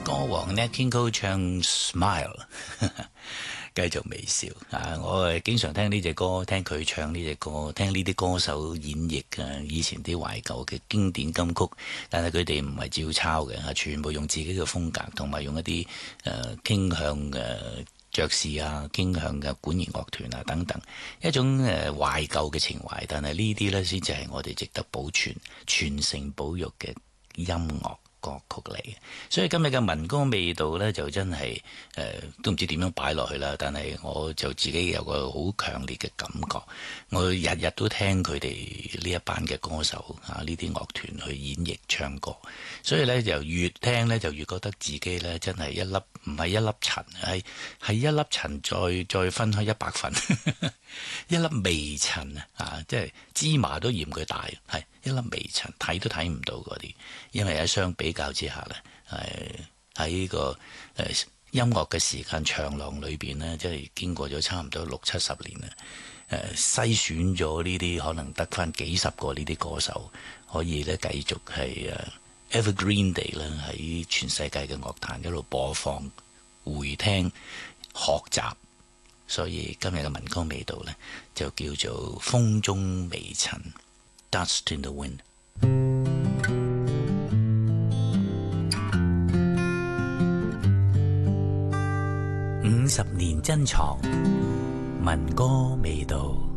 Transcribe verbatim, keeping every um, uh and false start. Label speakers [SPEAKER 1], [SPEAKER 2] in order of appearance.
[SPEAKER 1] 歌王 Nat King Cole 唱 Smile 繼續微笑啊！我係經常聽呢隻歌，聽佢唱呢隻歌，聽呢啲歌手演繹啊，以前啲懷舊嘅經典金曲，但係佢哋唔係照抄嘅，係全部用自己嘅風格，同埋用一啲誒、呃、傾向嘅爵士啊，傾向嘅管弦樂團啊等等，一種誒、呃、懷舊嘅情懷。但係呢啲呢，先至係我哋值得保存、傳承、保育嘅音樂歌曲嚟嘅，所以今日嘅民歌味道呢，就真係誒、呃、都唔知點樣擺落去啦。但係我就自己有個好強烈嘅感覺，我日日都聽佢哋呢一班嘅歌手啊，呢啲樂團去演繹唱歌，所以呢，就越聽呢，就越覺得自己呢，真係一粒唔係一粒塵，係係一粒塵再再分開一百份，一粒微塵啊！啊，即係芝麻都嫌佢大，係一粒微塵，睇都睇唔到嗰啲，因為喺相比較之下呢，係喺呢個誒、呃、音樂嘅時間長廊裏邊呢，即係經過咗差唔多六七十年啦，誒、呃、篩選咗呢啲可能得返幾十個呢啲歌手，可以咧繼續係誒 evergreen 地啦，喺全世界嘅樂壇一路播放、回聽、學習。所以今日嘅民歌味道呢，就叫做風中微塵 Dust in the Wind。五十年珍藏民歌味道。